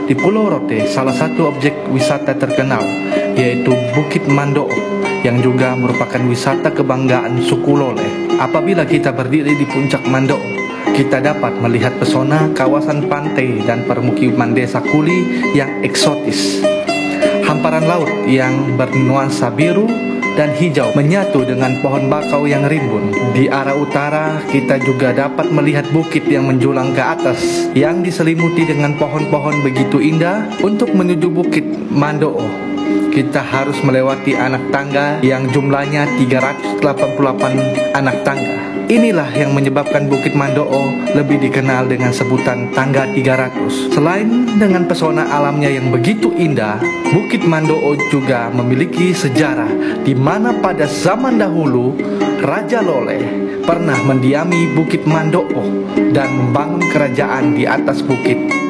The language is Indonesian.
di Pulau Rote, salah satu objek wisata terkenal yaitu Bukit Mandoo yang juga merupakan wisata kebanggaan suku Loleh. Apabila kita berdiri di puncak Mandoo, kita dapat melihat pesona kawasan pantai dan permukiman desa Kuli yang eksotis. Hamparan laut yang bernuansa biru dan hijau menyatu dengan pohon bakau yang rimbun. Di arah utara, kita juga dapat melihat bukit yang menjulang ke atas yang diselimuti dengan pohon-pohon begitu indah. Untuk menuju Bukit Mandoo, kita harus melewati anak tangga yang jumlahnya 388 anak tangga. Inilah yang menyebabkan Bukit Mandoo lebih dikenal dengan sebutan tangga 300. Selain dengan pesona alamnya yang begitu indah, Bukit Mandoo juga memiliki sejarah di mana pada zaman dahulu Raja Loleh pernah mendiami Bukit Mandoo dan membangun kerajaan di atas bukit.